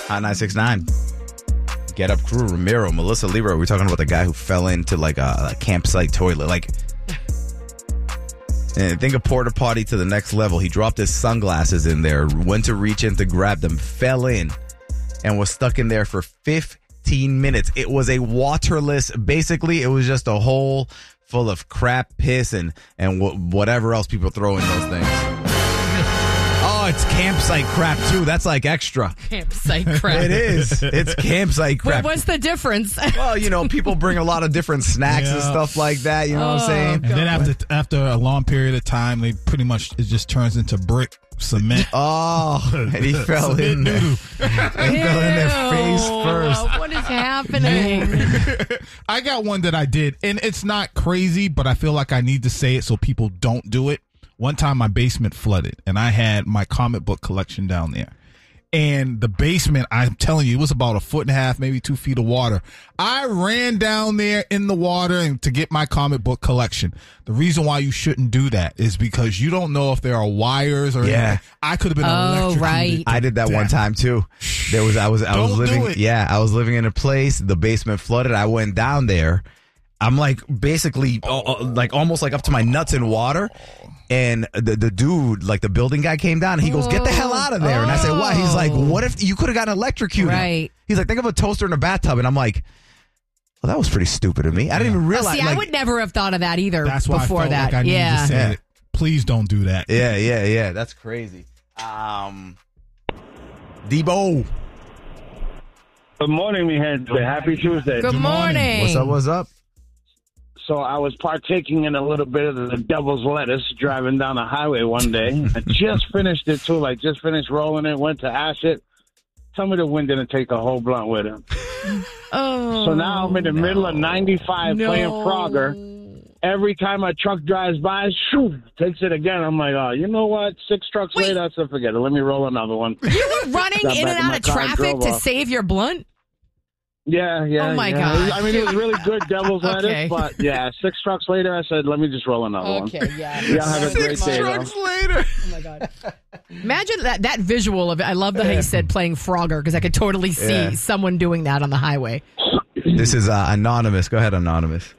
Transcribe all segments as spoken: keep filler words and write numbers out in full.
Hot nine six nine. Get Up Crew, Ramiro, Melissa Leroy. We're talking about the guy who fell into like a, a campsite toilet. Like, and think of porta potty to the next level. He dropped his sunglasses in there, went to reach in to grab them, fell in, and was stuck in there for fifteen minutes. It was a waterless, basically, it was just a hole full of crap, piss, and, and w- whatever else people throw in those things. Oh, it's campsite crap, too. That's like extra. Campsite crap. It is. It's campsite crap. Wait, what's the difference? Well, you know, people bring a lot of different snacks Yeah. and stuff like that. You know what I'm saying? And then after after a long period of time, they pretty much, it just turns into brick cement. Oh, and he fell in there. He fell in there face first. What is happening? I got one that I did, and it's not crazy, but I feel like I need to say it so people don't do it. One time my basement flooded, and I had my comic book collection down there. And the basement, I'm telling you, it was about a foot and a half, maybe two feet of water. I ran down there in the water and to get my comic book collection. The reason why you shouldn't do that is because you don't know if there are wires or Yeah. anything. I could have been Oh, electrocuted. right. I did that one Damn. time too. There was I was I was Don't do living it. yeah, I was living in a place, the basement flooded. I went down there. I'm like basically uh, uh, like almost like up to my nuts in water. And the the dude, like the building guy came down and he goes, "Get the hell out of there." And I said, "Why?" He's like, "What if you could have gotten electrocuted?" Right. He's like, "Think of a toaster in a bathtub." And I'm like, well, that was pretty stupid of me. I didn't even Oh, realize. see, I like- would never have thought of that either That's why before I felt that. like I needed yeah. to say Yeah. it. Please don't do that. Yeah, yeah, yeah. That's crazy. Um, Debo. Good morning, me heads. Happy Tuesday. Good morning. What's up? What's up? So I was partaking in a little bit of the devil's lettuce driving down the highway one day. I just finished it, too. Like, just finished rolling it, went to ash it. Tell me the wind didn't take a whole blunt with him. Oh, So now I'm in the middle of ninety-five no. playing Frogger. Every time a truck drives by, shoo, takes it again. I'm like, oh, you know what? Six trucks Wait. later, I said, forget it. Let me roll another one. You were running Got in back and in out my of car and traffic drove to off. save your blunt? Yeah, yeah. Oh, my yeah. God. I mean, it was really good devil's lettuce, Okay. but yeah, six trucks later, I said, let me just roll another one. Okay, yeah. Y'all have a great Six day, trucks though. later. Oh my God! Imagine that that visual of it. I love the how you said playing Frogger because I could totally see Yeah. someone doing that on the highway. This is uh, Anonymous. Go ahead, Anonymous.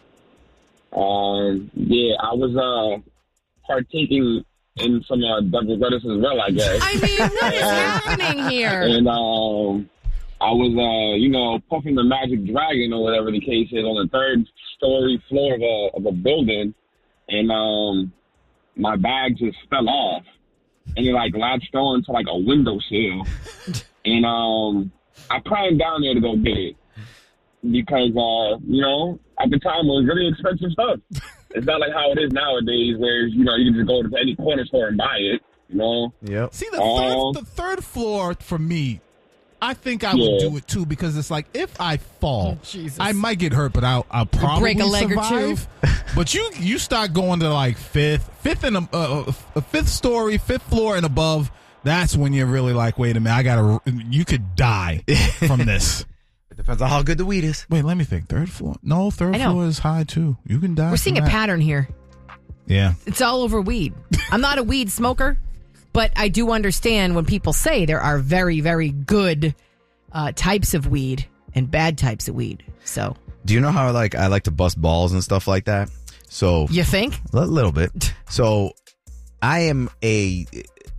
Um, yeah, I was uh partaking in some uh, devil's lettuce as well, I guess. I mean, what is happening here? And um, I was, uh, you know, puffing the Magic Dragon or whatever the case is on the third story floor of a of a building, and um, my bag just fell off, and it like latched on to like a windowsill, and um, I climbed down there to go get it because uh, you know, at the time it was really expensive stuff. It's not like how it is nowadays, where you know you can just go to any corner store and buy it. You know. Yep. See, the Um, third, the third floor for me, I think I would Yeah. do it too because it's like if I fall, Oh, Jesus. I might get hurt, but I'll, I'll probably break a leg or two. survive. But you you start going to like fifth, fifth and a, uh, a fifth story, fifth floor and above. That's when you're really like, wait a minute, I gotta. You could die from this. It depends on how good the weed is. Wait, let me think. Third floor? No, third I know. floor is high too. You can die. We're seeing a from that. pattern here. Yeah. It's all over weed. I'm not a weed smoker, but I do understand when people say there are very, very good uh, types of weed and bad types of weed. So Do you know how like I like to bust balls and stuff like that? So you think? a little bit. So I am a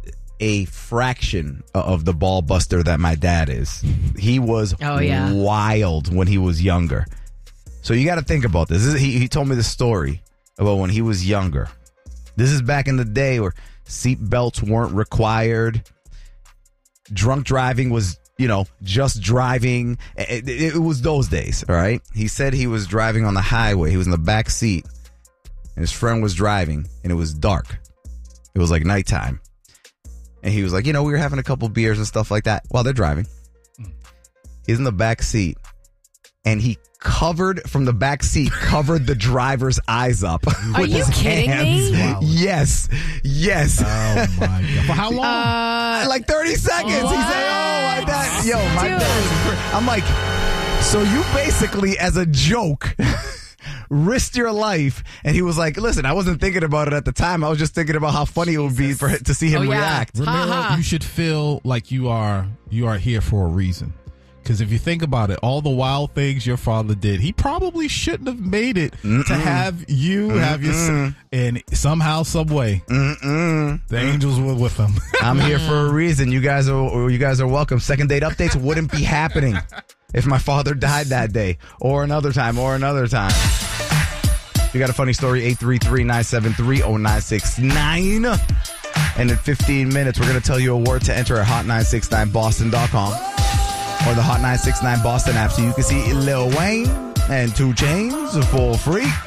a fraction of the ball buster that my dad is. He was Oh, yeah. wild when he was younger. So you got to think about this. This is, he, he told me the story about when he was younger. This is back in the day where seat belts weren't required. Drunk driving was, you know, just driving. It, it, it was those days, all right? He said he was driving on the highway. He was in the back seat, and his friend was driving, and it was dark. It was like nighttime. And he was like, you know, we were having a couple beers and stuff like that while they're driving. He's in the back seat, and he covered from the back seat, covered the driver's eyes up. Are with you his kidding hands. me? Wow. Yes. Yes. Oh my god. For how long? Uh, like thirty seconds. He said, oh, my dad. Yo, my Dude. dad. I'm like, so you basically, as a joke, risked your life. And he was like, listen, I wasn't thinking about it at the time. I was just thinking about how funny it would be for to see him Oh, yeah. react. Ramiro, Ha ha. you should feel like you are you are here for a reason. Because if you think about it, all the wild things your father did, he probably shouldn't have made it Mm-mm. to have you Mm-mm. have your son. And somehow, some way, Mm-mm. the angels were with him. I'm here for a reason. You guys are you guys are welcome. Second date updates wouldn't be happening if my father died that day or another time or another time. If you got a funny story, eight three three, nine seven three, zero nine six nine. And in fifteen minutes, we're going to tell you a word to enter at hot nine six nine boston dot com or the Hot nine six nine Boston app so you can see Lil Wayne and two Chainz for free.